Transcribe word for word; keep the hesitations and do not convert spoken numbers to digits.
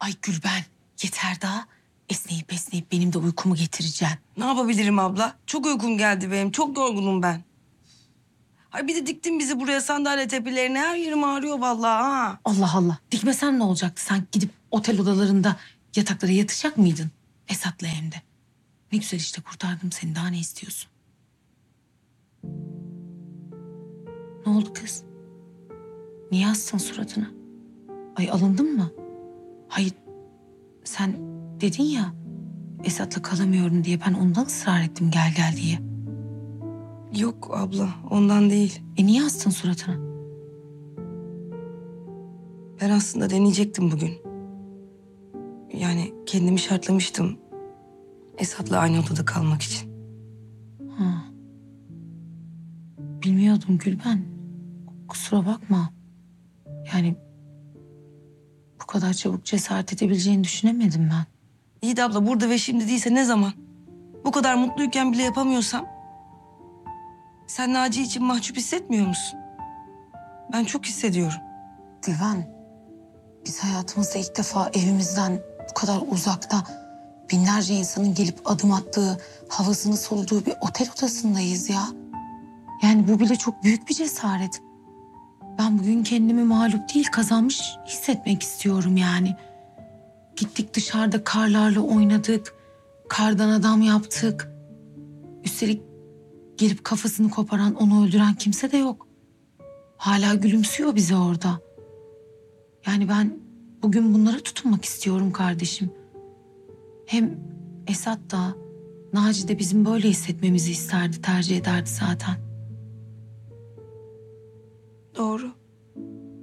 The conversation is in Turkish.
Ay Gülben, yeter daha. Esneyip esneyip benim de uykumu getireceksin. Ne yapabilirim abla? Çok uykum geldi benim. Çok yorgunum ben. Ay bir de diktin bizi buraya sandalye tepelerine. Her yerim ağrıyor vallahi ha. Allah Allah. Dikmesen ne olacaktı? Sen gidip otel odalarında yataklara yatacak mıydın? Esat'la hem de. Ne güzel işte kurtardım seni. Daha ne istiyorsun? Ne oldu kız? Niye astın suratını? Ay alındın mı? Hayır sen dedin ya Esat'la kalamıyorum diye, ben ondan ısrar ettim gel gel diye. Yok abla, ondan değil. E niye astın suratını? Ben aslında deneyecektim bugün. Yani kendimi şartlamıştım. Esat'la aynı odada kalmak için. Ha. Bilmiyordum Gülben. Kusura bakma. Yani bu kadar çabuk cesaret edebileceğini düşünemedim ben. İyi de abla burada ve şimdi değilse ne zaman? Bu kadar mutluyken bile yapamıyorsam... Sen Naci için mahcup hissetmiyor musun? Ben çok hissediyorum. Gülben, biz hayatımızda ilk defa evimizden bu kadar uzakta binlerce insanın gelip adım attığı, havasını soluduğu bir otel odasındayız ya. Yani bu bile çok büyük bir cesaret. Ben bugün kendimi mağlup değil, kazanmış hissetmek istiyorum yani. Gittik dışarıda karlarla oynadık, kardan adam yaptık. Üstelik gelip kafasını koparan, onu öldüren kimse de yok. Hala gülümsüyor bize orada. Yani ben bugün bunlara tutunmak istiyorum kardeşim. Hem Esat da, Naci de bizim böyle hissetmemizi isterdi, tercih ederdi zaten. Doğru.